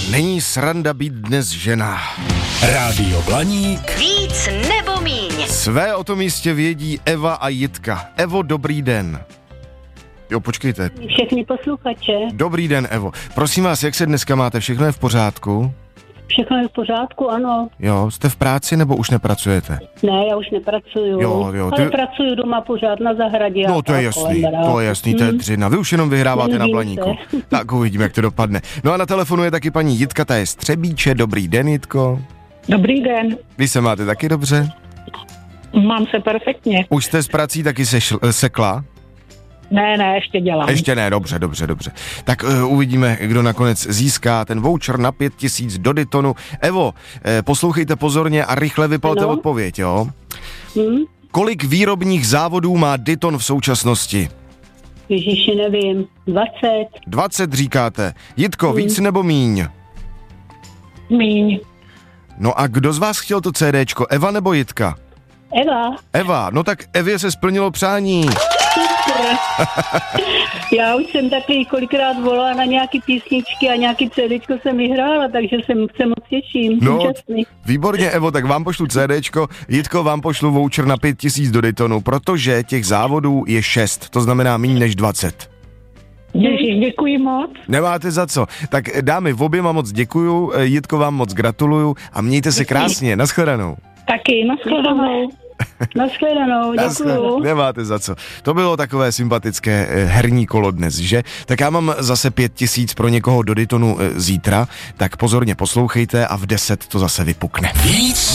Není sranda být dnes žena. Rádio Blaník. Víc nebo míň. Své o tom jistě vědí Eva a Jitka. Evo, dobrý den. Jo, počkejte. Všechny posluchače. Dobrý den, Evo. Prosím vás, jak se dneska máte? Všechno je v pořádku? Všechno je v pořádku, ano. Jo, jste v práci nebo už nepracujete? Ne, já už nepracuju. Jo, Ale pracuju doma pořád na zahradě. No, to je jasný, to je dřina. Vy už jenom vyhráváte na Blaníku. Tak uvidíme, jak to dopadne. No a na telefonu je taky paní Jitka, ta je z Třebíče. Dobrý den, Jitko. Dobrý den. Vy se máte taky dobře? Mám se perfektně. Už jste s prací taky sekla? Ne, ještě dělám. Ještě ne, dobře. Tak uvidíme, kdo nakonec získá ten voucher na 5000 do Daytonu. Evo, poslouchejte pozorně a rychle vypalte odpověď, jo? Kolik výrobních závodů má Dayton v současnosti? Ježiši, nevím. 20. 20 říkáte. Jitko, víc nebo míň? Míň. No a kdo z vás chtěl to CDčko, Eva nebo Jitka? Eva, no tak Evě se splnilo přání. Já už jsem taky kolikrát volala na nějaký písničky a nějaký CDčko jsem vyhrála, takže se moc těším. No, účastný. Výborně, Evo, tak vám pošlu CDčko, Jitko, vám pošlu voucher na 5000 do Daytonu, protože těch závodů je 6, to znamená méně než 20. Ježiš, děkuji moc. Nemáte za co. Tak dámy, v oběma moc děkuju, Jitko, vám moc gratuluju a mějte se krásně, nashledanou. Taky, nashledanou. Nashledanou, děkuju. Nemáte za co. To bylo takové sympatické herní kolo dnes, že? Tak já mám zase 5000 pro někoho do Daytonu zítra, tak pozorně poslouchejte a v 10 to zase vypukne. Víc